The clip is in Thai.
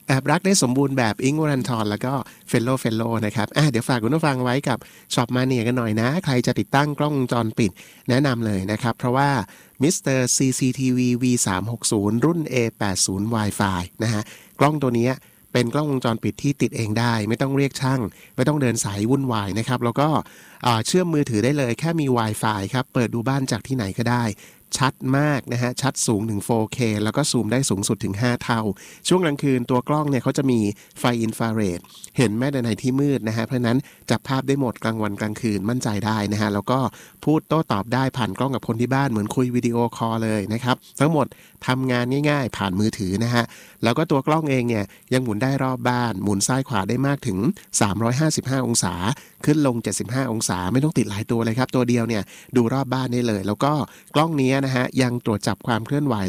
แอบรักได้สมบูรณ์แบบอิงค์วรันธรแล้วก็เฟลโลนะครับเดี๋ยวฝากคุณผู้ฟังไว้กับช็อปมาเนียกันหน่อยนะใครจะติดตั้งกล้องวงจรปิดแนะนำเลยนะครับเพราะว่ามิสเตอร์ CCTV V360 รุ่น A80 Wi-Fi นะฮะกล้องตัวนี้เป็นกล้องวงจรปิดที่ติดเองได้ไม่ต้องเรียกช่างไม่ต้องเดินสายวุ่นวายนะครับแล้วก็เชื่อมมือถือได้เลยแค่มี Wi-Fi ครับเปิดดูบ้านจากที่ไหนก็ได้ชัดมากนะฮะชัดสูงถึง 4K แล้วก็ซูมได้สูงสุดถึง5เท่าช่วงกลางคืนตัวกล้องเนี่ยเขาจะมีไฟอินฟราเรดเห็นแม้แต่ในที่มืดนะฮะเพราะนั้นจับภาพได้หมดกลางวันกลางคืนมั่นใจได้นะฮะแล้วก็พูดโต้ตอบได้ผ่านกล้องกับคนที่บ้านเหมือนคุยวิดีโอคอลเลยนะครับทั้งหมดทำงานง่ายๆผ่านมือถือนะฮะแล้วก็ตัวกล้องเองเนี่ยยังหมุนได้รอบบ้านหมุนซ้ายขวาได้มากถึง355องศาขึ้นลง75องศาไม่ต้องติดหลายตัวเลยครับตัวเดียวเนี่ยดูรอบบ้านได้เลยแล้วก็กล้องนี้นะฮะยังตรวจจับความเคลื่อนไหว